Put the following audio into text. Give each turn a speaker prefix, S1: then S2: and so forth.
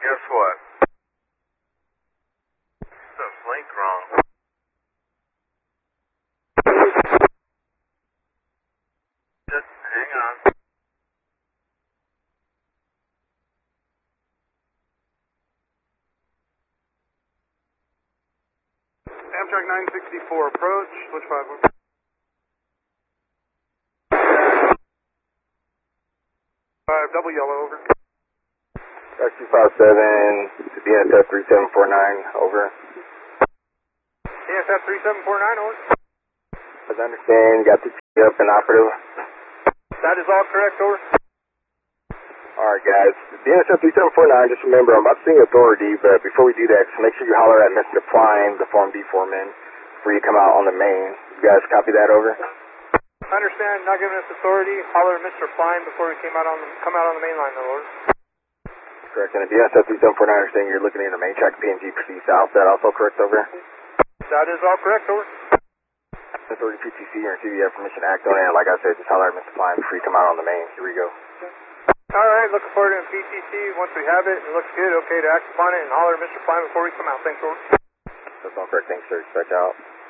S1: guess what? Stuff's linked wrong. Just hang on.
S2: Amtrak 964 approach, switch 5 over. Double yellow over.
S3: Taxi 57 to BNSF 3749, over.
S2: BNSF 3749, over.
S3: As I understand, you got the T up and operative.
S2: That is all correct, over.
S3: Alright guys, BNSF 3749, just remember I'm about to sing authority, but before we do that, just make sure you holler at Mr. Klein, the Form D foreman, before you come out on the main. You guys copy that, over?
S2: I understand, not giving us authority. Holler at Mr. Klein before we come out on the main line, though, over.
S3: Correct, and at BNSF 3749, I understand you're looking in the main track PNG proceed south. That also correct, over?
S2: That is all correct, over.
S3: Authority PTC or CDF permission act on it. Like I said, just holler at Mr. Klein before you come out on the main. Here we go.
S2: Alright, looking forward to it in PTC. Once we have it, it looks good, okay to act upon it, and holler at Mr. Klein before we come out. Thanks, over.
S3: That's all correct. Thanks, sir. Stretch out.